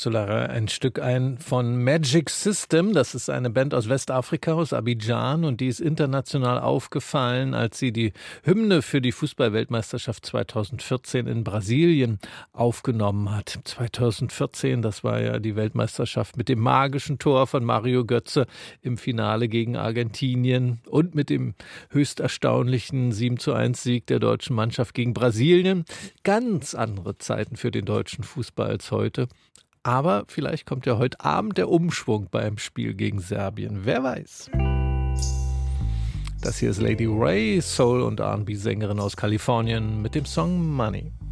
du, Lara, ein Stück ein von Magic System. Das ist eine Band aus Westafrika, aus Abidjan, und die ist international aufgefallen, als sie die Hymne für die Fußball-Weltmeisterschaft 2014 in Brasilien aufgenommen hat. 2014, das war ja die Weltmeisterschaft mit dem magischen Tor von Mario Götze im Finale gegen Argentinien und mit dem höchst erstaunlichen 7:1 Sieg der deutschen Mannschaft gegen Brasilien. Ganz andere Zeiten für den deutschen Fußball als heute. Aber vielleicht kommt ja heute Abend der Umschwung beim Spiel gegen Serbien. Wer weiß. Das hier ist Lady Ray, Soul- und R&B-Sängerin aus Kalifornien mit dem Song Money.